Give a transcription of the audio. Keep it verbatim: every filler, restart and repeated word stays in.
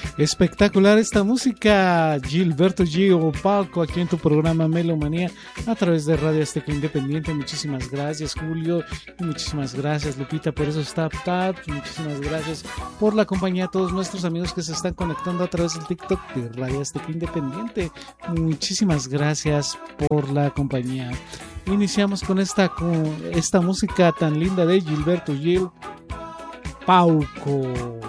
Espectacular esta música, Gilberto Gio Palco, aquí en tu programa Melomanía a través de Radio Azteca Independiente. Muchísimas gracias, Julio, y muchísimas gracias, Lupita, por esos tap taps. Muchísimas gracias por la compañía a todos nuestros amigos que se están conectando a través del TikTok de Radio Azteca Independiente. Muchísimas gracias por la compañía. Iniciamos con esta, con esta música tan linda de Gilberto Gil Palco.